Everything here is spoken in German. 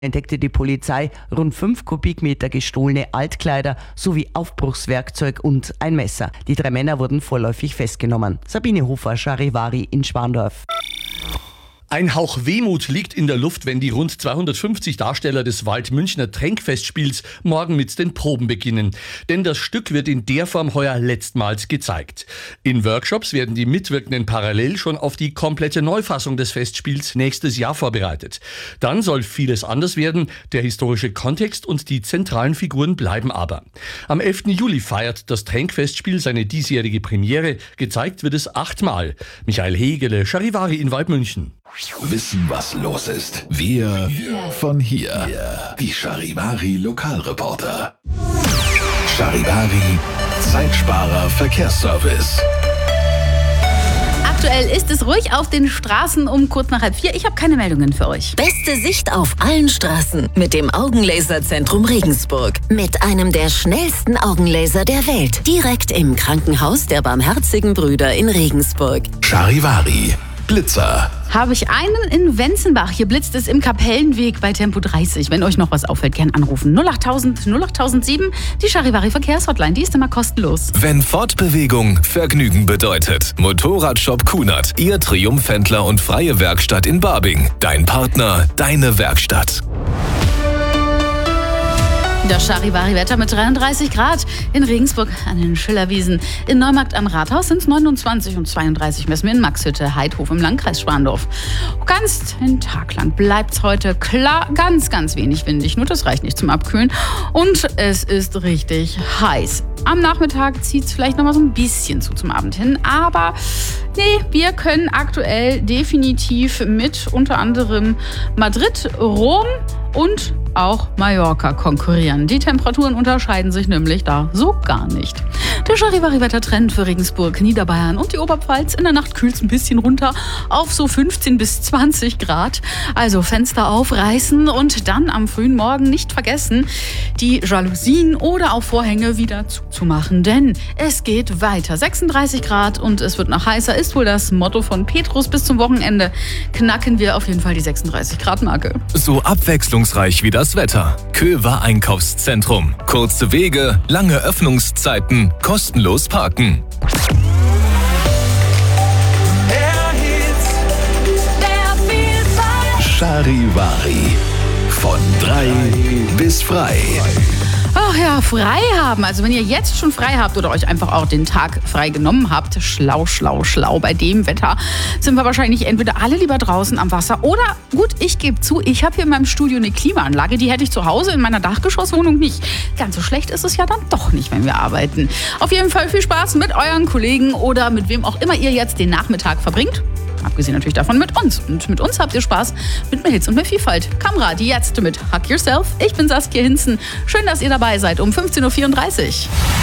entdeckte die Polizei rund 5 Kubikmeter gestohlene Altkleider sowie Aufbruchswerkzeug und ein Messer. Die 3 Männer wurden vorläufig festgenommen. Sabine Hofer, Charivari in Schwandorf. Ein Hauch Wehmut liegt in der Luft, wenn die rund 250 Darsteller des Waldmünchner Tränkfestspiels morgen mit den Proben beginnen. Denn das Stück wird in der Form heuer letztmals gezeigt. In Workshops werden die Mitwirkenden parallel schon auf die komplette Neufassung des Festspiels nächstes Jahr vorbereitet. Dann soll vieles anders werden, der historische Kontext und die zentralen Figuren bleiben aber. Am 11. Juli feiert das Tränkfestspiel seine diesjährige Premiere. Gezeigt wird es 8-mal. Michael Hegele, Charivari in Waldmünchen. Wissen, was los ist. Wir von hier. Die Charivari Lokalreporter. Charivari Zeitsparer Verkehrsservice. Aktuell ist es ruhig auf den Straßen um kurz nach 3:30. Ich habe keine Meldungen für euch. Beste Sicht auf allen Straßen mit dem Augenlaserzentrum Regensburg. Mit einem der schnellsten Augenlaser der Welt. Direkt im Krankenhaus der Barmherzigen Brüder in Regensburg. Charivari Blitzer. Habe ich einen in Wenzenbach. Hier blitzt es im Kapellenweg bei Tempo 30. Wenn euch noch was auffällt, gern anrufen. 08000 08007. Die Charivari Verkehrshotline, die ist immer kostenlos. Wenn Fortbewegung Vergnügen bedeutet. Motorradshop Kunert. Ihr Triumphhändler und freie Werkstatt in Barbing. Dein Partner, deine Werkstatt. Das Charivari-Wetter mit 33 Grad in Regensburg an den Schillerwiesen. In Neumarkt am Rathaus sind es 29 und 32 messen wir in Maxhütte, Heidhof im Landkreis Schwandorf. Ganz den Tag lang bleibt es heute klar, ganz wenig windig, nur das reicht nicht zum Abkühlen. Und es ist richtig heiß. Am Nachmittag zieht es vielleicht noch mal so ein bisschen zum Abend hin, aber nee, wir können aktuell definitiv mit unter anderem Madrid, Rom und auch Mallorca konkurrieren. Die Temperaturen unterscheiden sich nämlich da so gar nicht. Der Charivari-Wettertrend für Regensburg, Niederbayern und die Oberpfalz. In der Nacht kühlt es ein bisschen runter auf so 15 bis 20 Grad. Also Fenster aufreißen und dann am frühen Morgen nicht vergessen, die Jalousien oder auch Vorhänge wieder zuzumachen. Denn es geht weiter. 36 Grad und es wird noch heißer, ist wohl das Motto von Petrus. Bis zum Wochenende knacken wir auf jeden Fall die 36 Grad Marke. So abwechslungsreich wie das Wetter. Köver Einkaufszentrum. Kurze Wege, lange Öffnungszeiten, kostenlos parken. Charivari. Von 3 bis frei. Ach ja, frei haben. Also wenn ihr jetzt schon frei habt oder euch einfach auch den Tag frei genommen habt, schlau. Bei dem Wetter sind wir wahrscheinlich entweder alle lieber draußen am Wasser oder, gut, ich gebe zu, ich habe hier in meinem Studio eine Klimaanlage, die hätte ich zu Hause in meiner Dachgeschosswohnung nicht. Ganz so schlecht ist es ja dann doch nicht, wenn wir arbeiten. Auf jeden Fall viel Spaß mit euren Kollegen oder mit wem auch immer ihr jetzt den Nachmittag verbringt. Abgesehen natürlich davon mit uns. Und mit uns habt ihr Spaß mit mehr Hits und mehr Vielfalt. Kamera, die jetzt mit Hug Yourself. Ich bin Saskia Hinzen. Schön, dass ihr dabei seid um 15.34 Uhr.